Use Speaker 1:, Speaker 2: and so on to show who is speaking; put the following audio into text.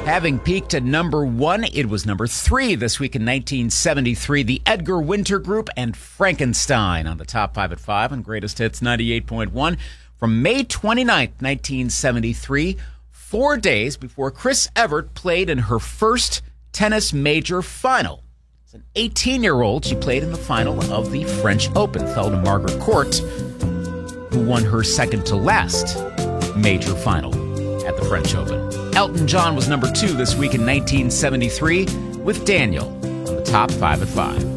Speaker 1: Having peaked at number 1, it was number 3 this week in 1973. The Edgar Winter Group and Frankenstein on the top 5 at 5 on Greatest Hits 98.1. From May 29th, 1973, 4 days before Chris Evert played in her first tennis major final. As an 18-year-old, she played in the final of the French Open, fell to Margaret Court, who won her second to last major final at the French Open. Elton John was number 2 this week in 1973 with Daniel on the top 5 at 5.